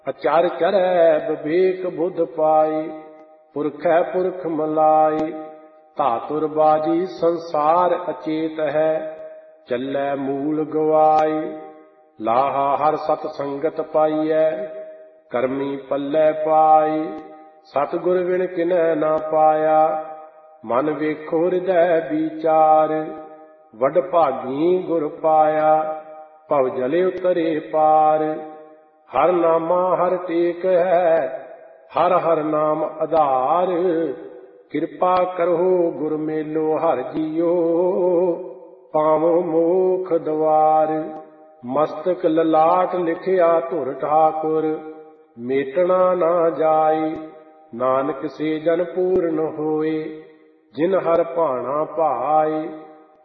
ਅਚਰ ਚਰੈ ਵਿਵੇਕ ਬੁੱਧ ਪਾਈ, ਪੁਰਖੈ ਪੁਰਖ ਮਲਾਈ। ਧਾਤੁਰ ਬਾਜੀ ਸੰਸਾਰ ਅਚੇਤ ਹੈ, ਚੱਲੈ ਮੂਲ ਗਵਾਈ। ਲਾਹਾ ਹਰ ਸਤ ਸੰਗਤ ਪਾਈਐ, ਕਰਮੀ ਪੱਲੇ ਪਾਈ। ਸਤਿਗੁਰ ਬਿਨ ਕਿਨੈ ਨਾ ਪਾਇਆ, ਮਨ ਵੇਖੋ ਹਿਰਦੈ ਵਿਚਾਰ। ਵਡ ਭਾਗੀ ਗੁਰ ਪਾਇਆ, ਭਵ ਜਲੇ ਉਤਰੇ ਪਾਰ। ਹਰ ਨਾਮਾ ਹਰ ਟੇਕ ਹੈ, ਹਰ ਹਰ ਨਾਮ ਆਧਾਰ। ਕਿਰਪਾ ਕਰੋ ਗੁਰ ਮੇਲੋ ਹਰਿ ਜੀਓ, ਪਾਵੋ ਮੋਖ ਦਵਾਰ। ਮਸਤਕ ਲਲਾਟ ਲਿਖਿਆ ਧੁਰ ਠਾਕੁਰ, ਮੇਟਣਾ ਨਾ ਜਾਈ। ਨਾਨਕ ਸੇ ਜਨ ਪੂਰਨ ਹੋਏ, ਜਿਨ ਹਰ ਭਾਣਾ ਭਾਈ।